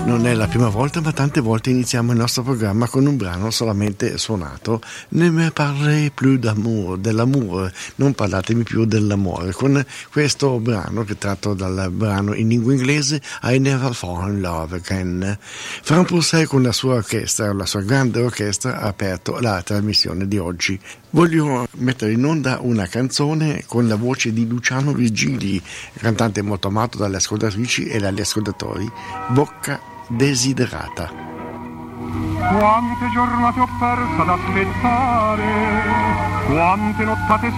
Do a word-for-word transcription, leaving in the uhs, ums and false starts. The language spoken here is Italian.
Non è la prima volta, ma tante volte iniziamo il nostro programma con un brano solamente suonato. Ne me parlez plus d'amour, dell'amore, non parlatemi più dell'amore, con questo brano che è tratto dal brano in lingua inglese I Never Fall in Love Again. Frank Purcell con la sua orchestra, la sua grande orchestra, ha aperto la trasmissione di oggi. Voglio mettere in onda una canzone con la voce di Luciano Virgili, cantante molto amato dalle ascoltatrici e dagli ascoltatori, Bocca Desiderata. Quante giornate ho perso ad aspettare, quante nottate